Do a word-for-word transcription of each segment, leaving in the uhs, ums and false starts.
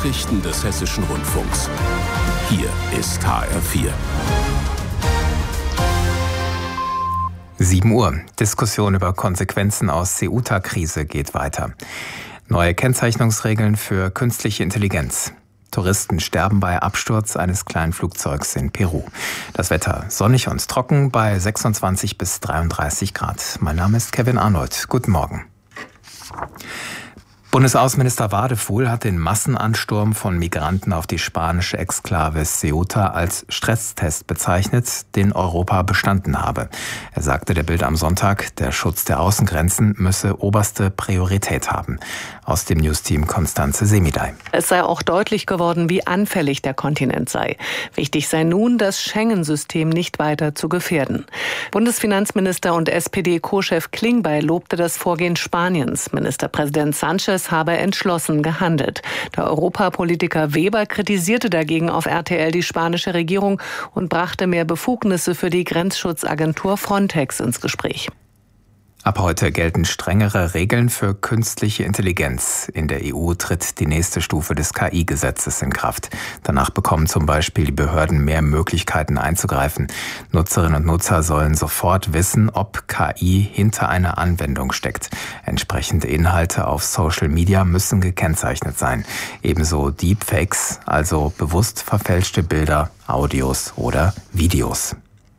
Nachrichten des Hessischen Rundfunks. Hier ist H R vier. sieben Uhr. Diskussion über Konsequenzen aus Ceuta-Krise geht weiter. Neue Kennzeichnungsregeln für künstliche Intelligenz. Touristen sterben bei Absturz eines Kleinflugzeugs in Peru. Das Wetter sonnig und trocken bei sechsundzwanzig bis dreiunddreißig Grad. Mein Name ist Kevin Arnold. Guten Morgen. Bundesaußenminister Wadefuhl hat den Massenansturm von Migranten auf die spanische Exklave Ceuta als Stresstest bezeichnet, den Europa bestanden habe. Er sagte der Bild am Sonntag, der Schutz der Außengrenzen müsse oberste Priorität haben. Aus dem Newsteam Konstanze Semidey. Es sei auch deutlich geworden, wie anfällig der Kontinent sei. Wichtig sei nun, das Schengen-System nicht weiter zu gefährden. Bundesfinanzminister und S P D-Co-Chef Klingbeil lobte das Vorgehen Spaniens. Ministerpräsident Sánchez habe entschlossen gehandelt. Der Europapolitiker Weber kritisierte dagegen auf R T L die spanische Regierung und brachte mehr Befugnisse für die Grenzschutzagentur Frontex ins Gespräch. Ab heute gelten strengere Regeln für künstliche Intelligenz. In der E U tritt die nächste Stufe des K I-Gesetzes in Kraft. Danach bekommen zum Beispiel die Behörden mehr Möglichkeiten einzugreifen. Nutzerinnen und Nutzer sollen sofort wissen, ob K I hinter einer Anwendung steckt. Entsprechende Inhalte auf Social Media müssen gekennzeichnet sein. Ebenso Deepfakes, also bewusst verfälschte Bilder, Audios oder Videos.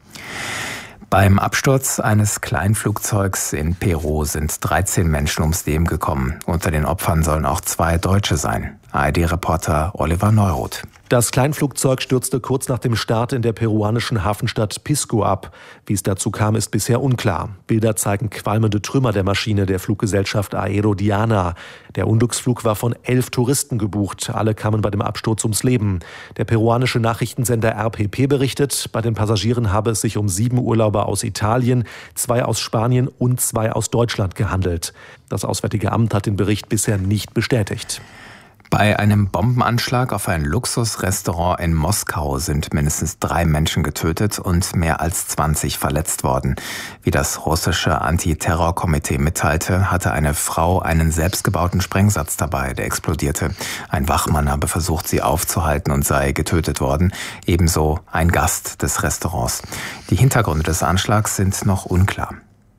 Beim Absturz eines Kleinflugzeugs in Peru sind dreizehn Menschen ums Leben gekommen. Unter den Opfern sollen auch zwei Deutsche sein. A R D-Reporter Oliver Neuroth. Das Kleinflugzeug stürzte kurz nach dem Start in der peruanischen Hafenstadt Pisco ab. Wie es dazu kam, ist bisher unklar. Bilder zeigen qualmende Trümmer der Maschine der Fluggesellschaft Aero Diana. Der Unglücksflug war von elf Touristen gebucht. Alle kamen bei dem Absturz ums Leben. Der peruanische Nachrichtensender R P P berichtet, bei den Passagieren habe es sich um sieben Urlauber aus Italien, zwei aus Spanien und zwei aus Deutschland gehandelt. Das Auswärtige Amt hat den Bericht bisher nicht bestätigt. Bei einem Bombenanschlag auf ein Luxusrestaurant in Moskau sind mindestens drei Menschen getötet und mehr als zwanzig verletzt worden. Wie das russische Antiterrorkomitee mitteilte, hatte eine Frau einen selbstgebauten Sprengsatz dabei, der explodierte. Ein Wachmann habe versucht, sie aufzuhalten und sei getötet worden. Ebenso ein Gast des Restaurants. Die Hintergründe des Anschlags sind noch unklar.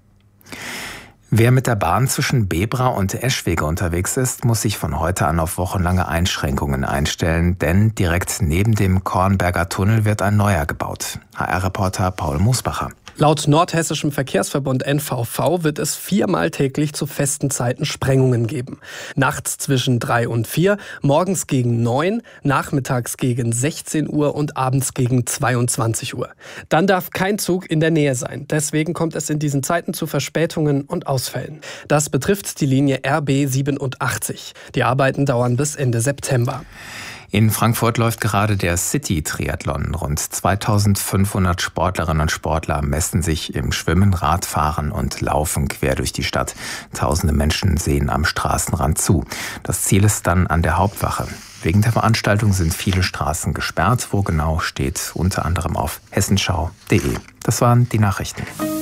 Wer mit der Bahn zwischen Bebra und Eschwege unterwegs ist, muss sich von heute an auf wochenlange Einschränkungen einstellen, denn direkt neben dem Kornberger Tunnel wird ein neuer gebaut. H R-Reporter Paul Musbacher. Laut Nordhessischem Verkehrsverbund N V V wird es viermal täglich zu festen Zeiten Sprengungen geben. Nachts zwischen drei und vier, morgens gegen neun, nachmittags gegen sechzehn Uhr und abends gegen zweiundzwanzig Uhr. Dann darf kein Zug in der Nähe sein. Deswegen kommt es in diesen Zeiten zu Verspätungen und Ausfällen. Das betrifft die Linie R B siebenundachtzig. Die Arbeiten dauern bis Ende September. In Frankfurt läuft gerade der City-Triathlon. Rund zweitausendfünfhundert Sportlerinnen und Sportler messen sich im Schwimmen, Radfahren und Laufen quer durch die Stadt. Tausende Menschen sehen am Straßenrand zu. Das Ziel ist dann an der Hauptwache. Wegen der Veranstaltung sind viele Straßen gesperrt. Wo genau, steht unter anderem auf hessenschau punkt de. Das waren die Nachrichten.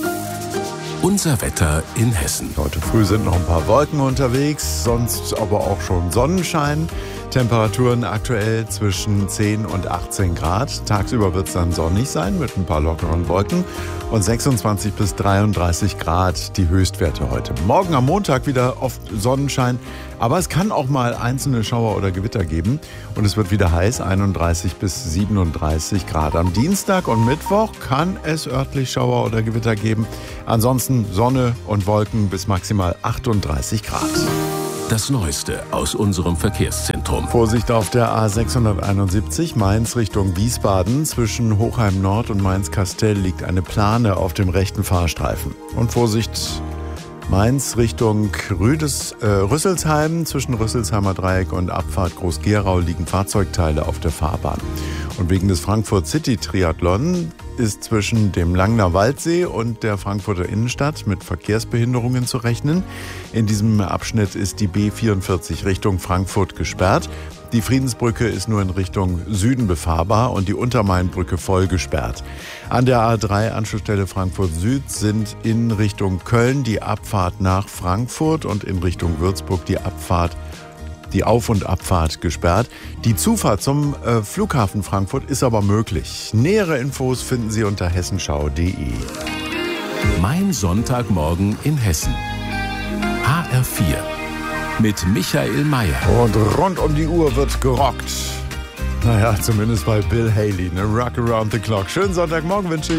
Unser Wetter in Hessen. Heute früh sind noch ein paar Wolken unterwegs, sonst aber auch schon Sonnenschein. Temperaturen aktuell zwischen zehn und achtzehn Grad. Tagsüber wird es dann sonnig sein mit ein paar lockeren Wolken und sechsundzwanzig bis dreiunddreißig Grad die Höchstwerte heute. Morgen am Montag wieder oft Sonnenschein, aber es kann auch mal einzelne Schauer oder Gewitter geben und es wird wieder heiß, einunddreißig bis siebenunddreißig Grad. Am Dienstag und Mittwoch kann es örtlich Schauer oder Gewitter geben. Ansonsten Sonne und Wolken bis maximal achtunddreißig Grad. Das Neueste aus unserem Verkehrszentrum. Vorsicht auf der A sechshunderteinundsiebzig Mainz Richtung Wiesbaden. Zwischen Hochheim Nord und Mainz-Kastell liegt eine Plane auf dem rechten Fahrstreifen. Und Vorsicht Mainz Richtung Rüdes, äh, Rüsselsheim. Zwischen Rüsselsheimer Dreieck und Abfahrt Groß-Gerau liegen Fahrzeugteile auf der Fahrbahn. Und wegen des Frankfurt City Triathlon ist zwischen dem Langner Waldsee und der Frankfurter Innenstadt mit Verkehrsbehinderungen zu rechnen. In diesem Abschnitt ist die B vierundvierzig Richtung Frankfurt gesperrt. Die Friedensbrücke ist nur in Richtung Süden befahrbar und die Untermainbrücke voll gesperrt. An der A drei Anschlussstelle Frankfurt Süd sind in Richtung Köln die Abfahrt nach Frankfurt und in Richtung Würzburg die Abfahrt die Auf- und Abfahrt gesperrt. Die Zufahrt zum äh, Flughafen Frankfurt ist aber möglich. Nähere Infos finden Sie unter hessenschau punkt de. Mein Sonntagmorgen in Hessen. H R vier. Mit Michael Mayer. Und rund um die Uhr wird gerockt. Naja, zumindest bei Bill Haley. Ne? Rock around the clock. Schönen Sonntagmorgen wünsche ich.